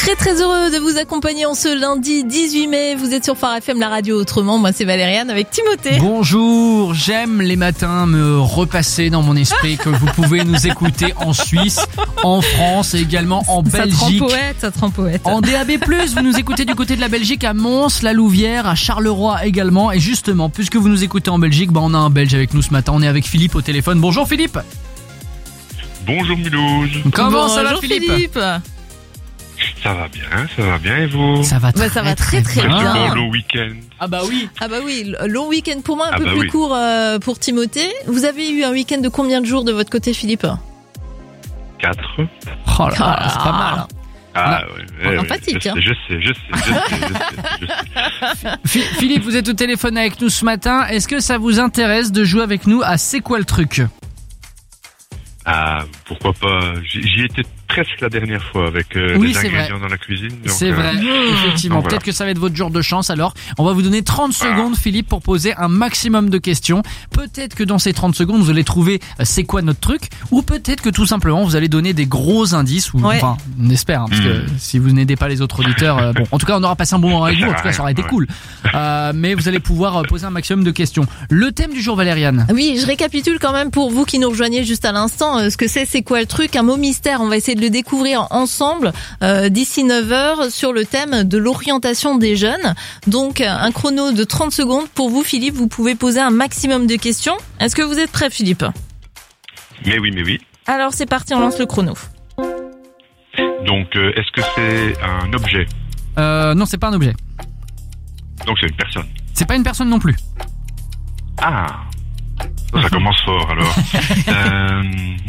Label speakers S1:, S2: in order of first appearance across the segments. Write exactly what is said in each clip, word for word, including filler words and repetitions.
S1: Très très heureux de vous accompagner en ce lundi dix-huit mai. Vous êtes sur Phare F M, la radio autrement. Moi c'est Valériane avec Timothée.
S2: Bonjour, j'aime les matins me repasser dans mon esprit que vous pouvez nous écouter en Suisse, en France et également en
S1: ça
S2: Belgique.
S1: Ça te rend poète, ça te rend poète.
S2: En D A B plus, vous nous écoutez du côté de la Belgique à Mons, la Louvière, à Charleroi également. Et justement, puisque vous nous écoutez en Belgique, bah on a un Belge avec nous ce matin. On est avec Philippe au téléphone. Bonjour Philippe.
S3: Bonjour Mulhouse.
S2: Comment
S1: Bonjour
S2: ça va Philippe,
S1: Philippe.
S3: Ça va bien, ça va bien et vous?
S2: Ça va très,
S1: bah, ça va très très,
S2: très
S1: bien.
S2: bien.
S3: C'est bon long week-end.
S2: Ah bah oui.
S1: Ah bah oui, long week-end pour moi, un
S3: ah
S1: peu
S3: bah
S1: plus
S3: oui.
S1: court euh, pour Timothée. Vous avez eu un week-end de combien de jours de votre côté, Philippe?
S3: Quatre.
S2: Oh là là, c'est pas mal. Hein.
S3: Ah ouais, ouais,
S1: empathique,
S3: ouais,
S1: hein.
S3: je sais, je sais, je sais, je sais, je sais, je sais.
S2: Philippe, vous êtes au téléphone avec nous ce matin. Est-ce que ça vous intéresse de jouer avec nous à C'est quoi le truc?
S3: Ah, pourquoi pas. J'y j'y étais presque la dernière fois avec euh,
S2: Oui,
S3: des
S2: c'est
S3: ingrédients dans la cuisine. donc,
S2: C'est
S3: euh,
S2: vrai, effectivement.
S3: donc voilà.
S2: Peut-être que ça va être votre jour de chance alors. On va vous donner trente secondes, Philippe, pour poser un maximum de questions. Peut-être que dans ces trente secondes, vous allez trouver euh, c'est quoi notre truc. Ou peut-être que tout simplement, vous allez donner des gros indices. Ou,
S1: Ouais.
S2: Enfin, on espère, hein, parce que
S3: Mm.
S2: si vous n'aidez pas les autres auditeurs... euh, bon, en tout cas, on aura passé un bon moment avec vous. En tout cas, ça aura été
S3: Ouais.
S2: cool. Euh, mais vous allez pouvoir euh, poser un maximum de questions. Le thème du jour, Valériane.
S1: Oui, je récapitule quand même pour vous qui nous rejoignez juste à l'instant euh, ce que c'est, c'est quoi le truc, un mot mystère. On va essayer de le découvrir ensemble euh, d'ici neuf heures sur le thème de l'orientation des jeunes. Donc un chrono de trente secondes pour vous, Philippe. Vous pouvez poser un maximum de questions. Est-ce que vous êtes prêt, Philippe?
S3: Mais oui, mais oui.
S1: Alors c'est parti, on lance le chrono.
S3: Donc, euh, est-ce que c'est un objet?
S2: Euh, non, c'est pas un objet.
S3: Donc, c'est une personne.
S2: C'est pas une personne non plus.
S3: Ah, ça, ça commence fort alors. euh,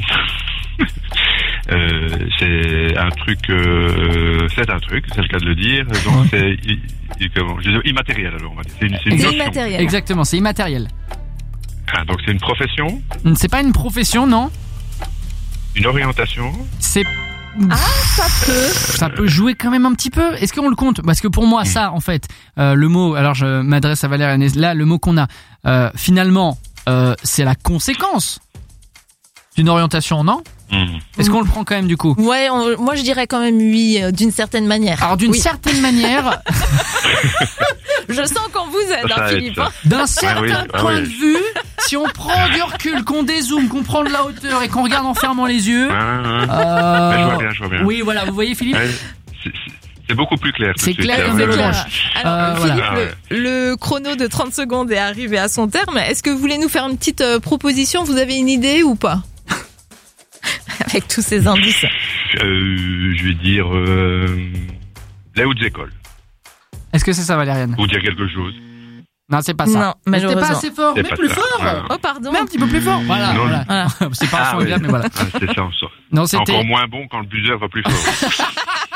S3: euh, c'est un truc, euh, c'est un truc, c'est le cas de le dire. Donc,
S2: Ouais.
S3: c'est i- i- comment, je dis, immatériel alors. On va dire. C'est une, c'est une
S1: C'est
S3: notion.
S1: immatériel.
S2: Exactement, c'est immatériel.
S3: Ah, donc, c'est une profession,
S2: C'est pas une profession, non.
S3: une orientation.
S2: C'est...
S1: Ah, ça peut.
S2: Ça peut jouer quand même un petit peu. Est-ce qu'on le compte? Parce que pour moi, ça, en fait, euh, le mot. Alors, je m'adresse à Valériane. Là, le mot qu'on a, euh, finalement, euh, c'est la conséquence d'une orientation, non?
S3: Mmh.
S2: Est-ce qu'on le prend quand même du coup?
S1: Ouais, on- moi je dirais quand même oui, euh, d'une certaine manière.
S2: Alors, d'une
S1: Oui.
S2: certaine manière,
S1: Je sens qu'on vous aide,
S3: Ça
S1: hein,
S3: aide,
S1: Philippe.
S3: ça.
S1: hein.
S2: d'un certain
S3: oui, ah
S2: point
S3: oui.
S2: de vue, si on prend du recul, qu'on dézoome, qu'on prend de la hauteur et qu'on regarde en fermant les yeux,
S3: Ah, ah,
S2: euh,
S3: ah. Ouais, je vois bien, je vois bien.
S2: oui, voilà, vous voyez Philippe?
S3: Ouais, c'est- c'est- c'est beaucoup plus clair. tout
S2: C'est
S3: de suite,
S2: clair
S3: là,
S2: comme
S3: ouais,
S2: des
S3: ouais.
S2: blanches.
S1: Alors,
S2: Euh,
S1: Philippe,
S3: voilà. Ah
S1: le, le chrono de trente secondes est arrivé à son terme. Est-ce que vous voulez nous faire une petite euh, proposition? Vous avez une idée ou pas? Avec tous ces indices.
S3: Euh, je vais dire euh, les hautes écoles.
S2: Est-ce que c'est ça, Valériane?
S3: Vous dire quelque chose.
S2: Non, c'est pas ça.
S1: Non,
S2: Mais c'était
S1: malheureusement.
S2: pas assez fort.
S3: C'est
S2: Mais
S3: pas
S2: plus
S3: ça.
S2: fort.
S3: Ouais.
S1: Oh, pardon.
S2: Mais un petit peu plus fort. Voilà,
S3: Non,
S2: voilà.
S1: Voilà.
S2: C'est pas un son
S3: oui.
S2: agréable, mais voilà.
S3: Ah, c'est ça, ça.
S2: Non,
S3: C'est
S2: c'était.
S3: encore moins bon quand le buzzer va plus fort.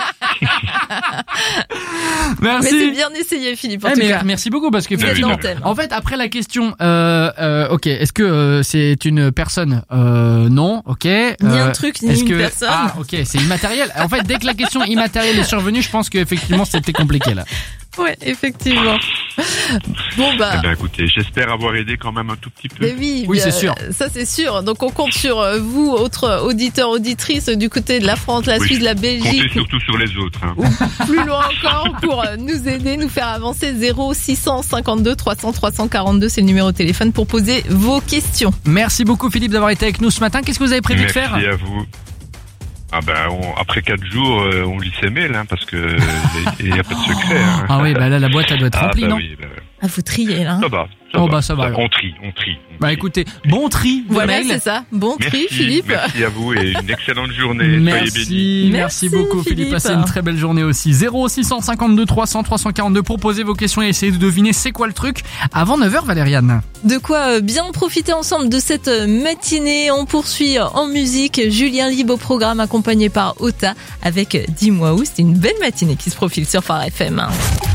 S1: Mais c'est
S2: Merci.
S1: bien essayé, Philippe. En
S2: Eh,
S1: tout
S2: mais
S1: cas.
S2: merci beaucoup parce que
S1: Vous êtes
S3: oui,
S1: dans
S3: oui.
S1: le thème.
S2: en fait après la question, euh, euh, ok, est-ce que euh, c'est une personne? Euh, non, ok.
S1: Ni
S2: Euh,
S1: un truc, ni
S2: est-ce
S1: une
S2: que...
S1: personne.
S2: Ah, ok, c'est immatériel. En fait, dès que la question immatérielle est survenue, je pense qu'effectivement c'était compliqué là.
S1: Ouais, effectivement. Bon, bah.
S3: Eh ben, écoutez, j'espère avoir aidé quand même un tout petit peu.
S1: Mais oui,
S2: Oui,
S1: bien,
S2: c'est sûr.
S1: Ça c'est sûr. Donc on compte sur euh, vous, autres auditeurs, auditrices du côté de la France, la
S3: Oui,
S1: Suisse, la
S3: Comptez
S1: Belgique,
S3: surtout sur les autres. Hein.
S1: ou plus loin encore pour euh, nous aider, nous faire avancer. Zéro six cent cinquante-deux trois cents trois cent quarante-deux, c'est le numéro de téléphone pour poser vos questions.
S2: Merci beaucoup Philippe d'avoir été avec nous ce matin. Qu'est-ce que vous avez prévu
S3: Merci
S2: de faire?
S3: à vous. Ah ben, on- après quatre jours, euh, on lit ses mails, hein, parce que il n'y a pas de secret. Hein.
S2: Ah oui, bah là la boîte elle doit être
S3: Ah,
S2: remplie,
S3: bah
S2: non?
S3: oui, bah,
S1: Ah, vous triez là. hein.
S3: ça va. Ça
S2: Oh,
S3: va.
S2: bah, ça va, alors.
S3: On trie, on trie. on
S2: Bah
S3: trie.
S2: écoutez, bon tri de
S1: Voilà,
S2: mail.
S1: c'est ça. Bon tri,
S3: Merci,
S1: Philippe.
S3: merci à vous et une excellente journée. Soyez bénis.
S2: Merci, merci
S1: Merci,
S2: beaucoup Philippe.
S1: Philippe.
S2: Passez une très belle journée aussi. zéro six cent cinquante-deux trois cents trois cent quarante-deux pour poser vos questions et essayer de deviner c'est quoi le truc avant neuf heures, Valériane.
S1: De quoi euh, bien profiter ensemble de cette euh, matinée. On poursuit euh, en musique. Julien Libre au programme accompagné par Ota avec euh, Dis-moi où. C'est une belle matinée qui se profile sur Phare F M.